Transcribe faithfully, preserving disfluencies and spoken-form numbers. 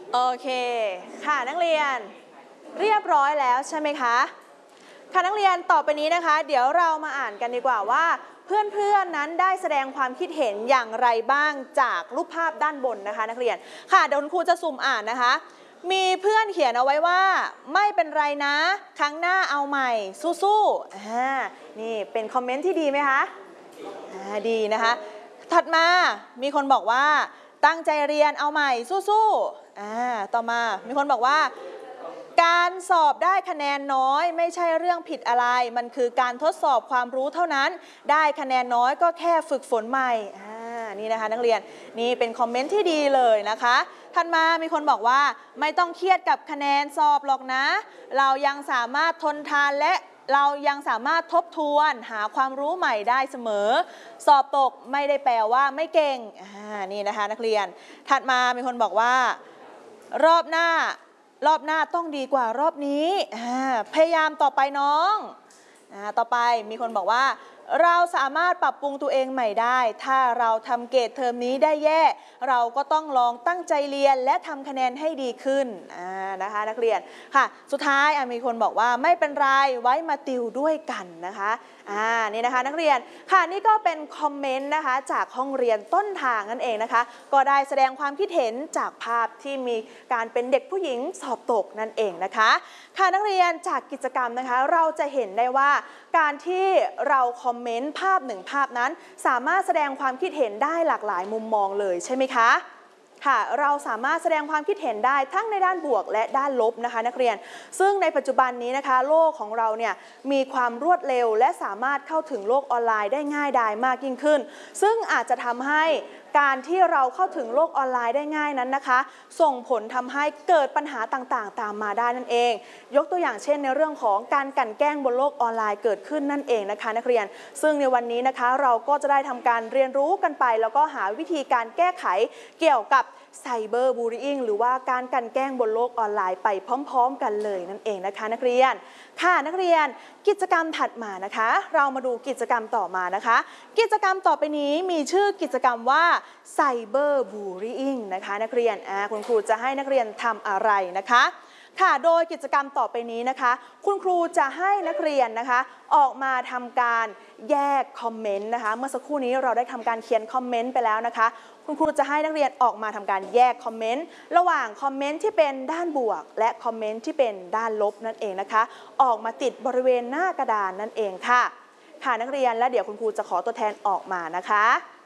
โอเคค่ะนักเรียนเรียบร้อยแล้วใช่ไหมคะค่ะนักเรียนต่อไปนี้นะคะเดี๋ยวเรามาอ่านกันดีกว่าว่าเพื่อนๆนั้นได้แสดงความคิดเห็นอย่างไรบ้างจากรูปภาพด้านบนนะคะนักเรียนค่ะเดี๋ยวคุณครูจะสุ่มอ่านนะคะมีเพื่อนเขียนเอาไว้ว่าไม่เป็นไรนะครั้งหน้าเอาใหม่สู้ๆอ่านี่เป็นคอมเมนต์ที่ดีไหมคะอ่าดีนะคะถัดมามีคนบอกว่าตั้งใจเรียนเอาใหม่สู้ๆอ่าต่อมามีคนบอกว่าการสอบได้คะแนนน้อยไม่ใช่เรื่องผิดอะไรมันคือการทดสอบความรู้เท่านั้นได้คะแนนน้อยก็แค่ฝึกฝนใหม่อ่านี่นะคะนักเรียนนี่เป็นคอมเมนต์ที่ดีเลยนะคะถัดมามีคนบอกว่าไม่ต้องเครียดกับคะแนนสอบหรอกนะเรายังสามารถทนทานและเรายังสามารถทบทวนหาความรู้ใหม่ได้เสมอสอบตกไม่ได้แปลว่าไม่เก่งอ่านี่นะคะนักเรียนถัดมามีคนบอกว่ารอบหน้ารอบหน้าต้องดีกว่ารอบนี้พยายามต่อไปน้องต่อไปมีคนบอกว่าเราสามารถปรับปรุงตัวเองใหม่ได้ถ้าเราทำเกรดเทอมนี้ได้แย่เราก็ต้องลองตั้งใจเรียนและทำคะแนนให้ดีขึ้นนะคะนักเรียนค่ะสุดท้ายมีคนบอกว่าไม่เป็นไรไว้มาติวด้วยกันนะคะอ่านี่นะคะนักเรียนค่ะนี่ก็เป็นคอมเมนต์นะคะจากห้องเรียนต้นทางนั่นเองนะคะก็ได้แสดงความคิดเห็นจากภาพที่มีการเป็นเด็กผู้หญิงสอบตกนั่นเองนะคะค่ะนักเรียนจากกิจกรรมนะคะเราจะเห็นได้ว่าการที่เราคอมเมนต์ภาพหนึ่งภาพนั้นสามารถแสดงความคิดเห็นได้หลากหลายมุมมองเลยใช่ไหมคะค่ะเราสามารถแสดงความคิดเห็นได้ทั้งในด้านบวกและด้านลบนะคะนักเรียนซึ่งในปัจจุบันนี้นะคะโลกของเราเนี่ยมีความรวดเร็วและสามารถเข้าถึงโลกออนไลน์ได้ง่ายดายมากยิ่งขึ้นซึ่งอาจจะทำให้การที่เราเข้าถึงโลกออนไลน์ได้ง่ายนั้นนะคะส่งผลทำให้เกิดปัญหาต่างๆตามมาได้นั่นเองยกตัวอย่างเช่นในเรื่องของการกลั่นแกล้งบนโลกออนไลน์เกิดขึ้นนั่นเองนะคะนักเรียนซึ่งในวันนี้นะคะเราก็จะได้ทำการเรียนรู้กันไปแล้วก็หาวิธีการแก้ไขเกี่ยวกับไซเบอร์บูลลี่หรือว่าการกลั่นแกล้งบนโลกออนไลน์ไปพร้อมๆกันเลยนั่นเองนะคะนักเรียนค่ะนักเรียนกิจกรรมถัดมานะคะเรามาดูกิจกรรมต่อมานะคะกิจกรรมต่อไปนี้มีชื่อกิจกรรมว่าไซเบอร์บูลลี่นะคะนักเรียนคุณครูจะให้นักเรียนทำอะไรนะคะค่ะโดยกิจกรรมต่อไปนี้นะคะคุณครูจะให้นักเรียนนะคะออกมาทำการแยกคอมเมนต์นะคะเมื่อสักครู่นี้เราได้ทำการเขียนคอมเมนต์ไปแล้วนะคะคุณครูจะให้นักเรียนออกมาทำการแยกคอมเมนต์ระหว่างคอมเมนต์ที่เป็นด้านบวกและคอมเมนต์ที่เป็นด้านลบนั่นเองนะคะออกมาติดบริเวณหน้ากระดานนั่นเองค่ะค่ะนักเรียนและเดี๋ยวคุณครูจะขอตัวแทนออกมานะคะ